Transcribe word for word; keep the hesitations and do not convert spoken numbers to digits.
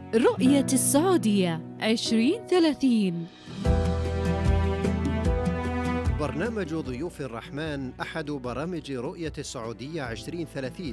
رؤية السعودية عشرين ثلاثين. برنامج ضيوف الرحمن أحد برامج رؤية السعودية عشرين ثلاثين